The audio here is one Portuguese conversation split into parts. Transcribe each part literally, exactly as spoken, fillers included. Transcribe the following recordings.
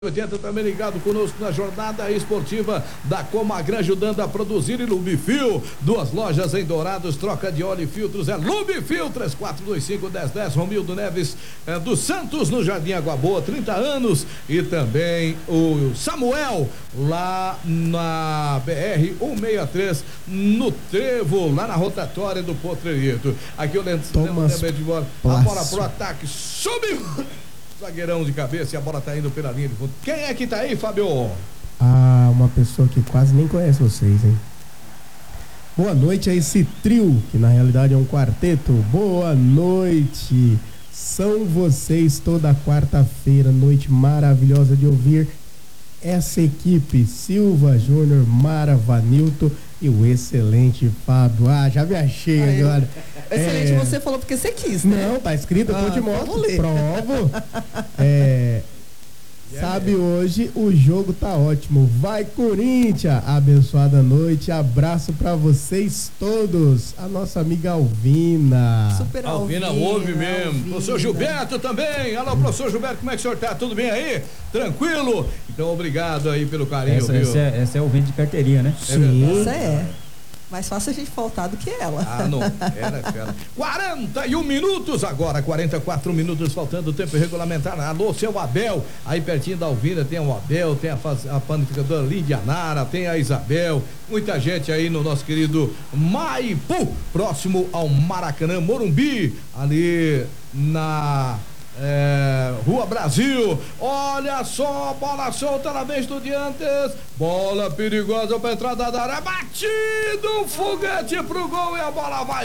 oitenta também ligado conosco na jornada esportiva da Comagran, ajudando a produzir. E Lubifil, duas lojas em Dourados, troca de óleo e filtros é Lubifil, três quatro dois cinco, um zero um zero. Romildo Neves é, dos Santos, no Jardim Água Boa, trinta anos. E também o Samuel, lá na B R cento e sessenta e três, no Trevo, lá na rotatória do Potrerito. Aqui o Leandro também de bola, a bola pro ataque, subiu! Zagueirão de cabeça e a bola tá indo pela linha de fundo. Quem é que tá aí, Fábio? Ah, uma pessoa que quase nem conhece vocês, hein? Boa noite a esse trio, que na realidade é um quarteto. Boa noite. São vocês toda quarta-feira, noite maravilhosa de ouvir essa equipe. Silva Júnior, Mara Vanilton e o excelente Fábio. Ah, já me achei Ai, agora. Excelente, é... você falou porque você quis, né? Não, tá escrito, eu ah, te mostro, provo. É... Sabe, hoje o jogo tá ótimo. Vai, Corinthians! Abençoada noite, abraço pra vocês todos. A nossa amiga Alvina. Super Alvina. Alvina ouve mesmo. Alvina. Professor Gilberto também. Alô, professor Gilberto, como é que o senhor tá? Tudo bem aí? Tranquilo? Então, obrigado aí pelo carinho, essa, viu? Essa é, essa é ouvinte de carteirinha, né? Sim. Essa é. Mais fácil a gente faltar do que ela. Ah, não. Era, era. quarenta e um minutos agora, quarenta e quatro minutos, faltando o tempo regulamentar. Alô, seu Abel. Aí pertinho da Alvina tem o Abel, tem a, a panificadora Lídia Nara, tem a Isabel. Muita gente aí no nosso querido Maipu, próximo ao Maracanã, Morumbi, ali na... É, Rua Brasil, olha só, bola solta na vez do Estudiantes, bola perigosa pra entrada da área, batido, um foguete pro gol e a bola vai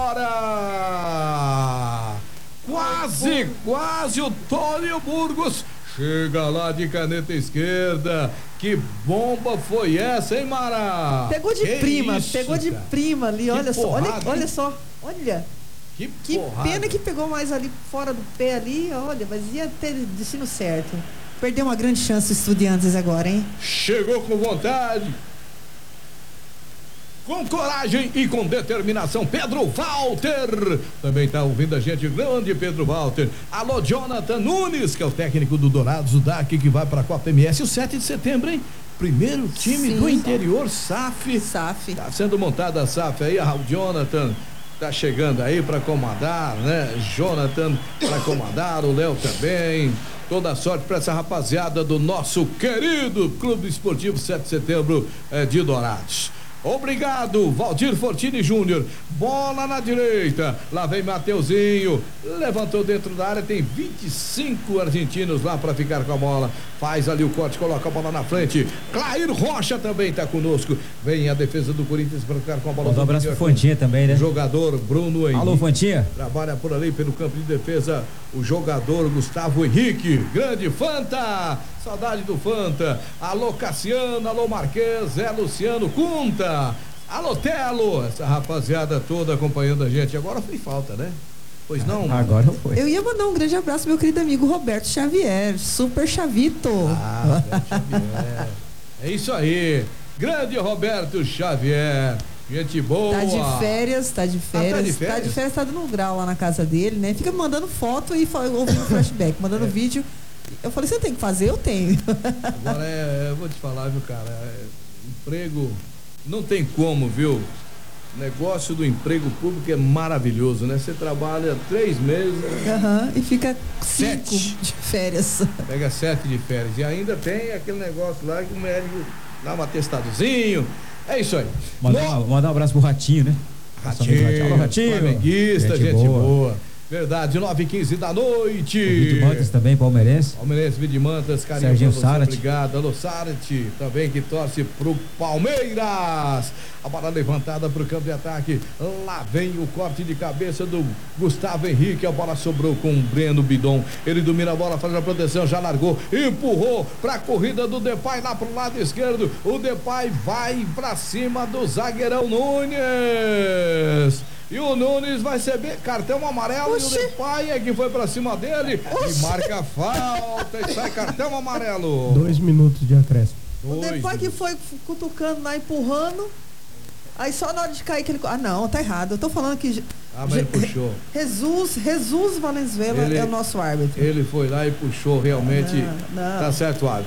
fora, quase, quase o Tônio Burgos chega lá de caneta esquerda. Que bomba foi essa, hein, Mara? Pegou de que prima, isso, pegou de cara? prima ali, que olha porrada, só, olha, olha só, olha. Que, que pena que pegou mais ali fora do pé ali, olha, mas ia ter destino certo. Perdeu uma grande chance os Estudiantes agora, hein? Chegou com vontade, com coragem e com determinação, Pedro Walter, também tá ouvindo a gente, grande Pedro Walter. Alô, Jonathan Nunes, que é o técnico do Dourados, o D A C, que vai pra Copa M S o sete de setembro, hein? Primeiro time Sim. do interior, S A F. S A F. Tá sendo montada a S A F aí, o Jonathan tá chegando aí para comandar, né? Jonathan para comandar, o Léo também. Toda sorte para essa rapaziada do nosso querido Clube Esportivo sete de setembro eh, de Dourados. Obrigado, Valdir Fortini Júnior. Bola na direita. Lá vem Mateuzinho. Levantou dentro da área. Tem vinte e cinco argentinos lá para ficar com a bola. Faz ali o corte, coloca a bola na frente. Clair Rocha também está conosco. Vem a defesa do Corinthians para ficar com a bola. Um abraço pro Fontinha também, né? O jogador Bruno Henrique. Alô, Fontinha. Trabalha por ali pelo campo de defesa. O jogador Gustavo Henrique. Grande Fanta. Saudade do Fanta. Alô, Cassiano. Alô, Marquês. Zé Luciano Cunta. Alô, Telo. Essa rapaziada toda acompanhando a gente. Agora foi falta, né? Pois não? Agora não foi. Eu ia mandar um grande abraço ao meu querido amigo Roberto Xavier. Super Chavito. Ah, Roberto Xavier. É isso aí. Grande Roberto Xavier. Gente boa. Tá de férias, tá de férias. Ah, tá de férias? Tá de férias, tá dando um grau lá na casa dele, né? Fica me mandando foto e ouvindo flashback, mandando é. vídeo. Eu falei, você tem que fazer? Eu tenho. Agora é, eu vou te falar, viu, cara? É, emprego não tem como, viu? O negócio do emprego público é maravilhoso, né? Você trabalha três meses. Uhum, e fica cinco sete de férias. Pega sete de férias. E ainda tem aquele negócio lá que o médico dá um atestadozinho. É isso aí. Mandar, mandar um abraço pro Ratinho, né? Ratinho. Alô, Ratinho. Flamenguista, gente, gente boa. boa. Verdade, nove e quinze da noite. O Vidimantas também, palmeirense. Palmeirense, Vidimantas, carinho. Serginho Sarati. Obrigado. Alô, Sarati, também que torce pro Palmeiras. A bola levantada pro campo de ataque. Lá vem o corte de cabeça do Gustavo Henrique. A bola sobrou com o Breno Bidon. Ele domina a bola, faz a proteção, já largou, empurrou pra corrida do Depay lá pro lado esquerdo. O Depay vai pra cima do zagueirão Nunes. E o Nunes vai receber cartão amarelo. Oxi. E o Depay é que foi pra cima dele. Oxi. E marca falta e sai cartão amarelo. Dois minutos de acréscimo. O Depay que foi cutucando lá, empurrando. Aí só na hora de cair que ele... Ah, não, tá errado. Eu tô falando que... Ah, mas ele puxou. Jesus, Jesus Valenzuela ele, é o nosso árbitro. Ele foi lá e puxou realmente. Não, não. Tá certo, árbitro.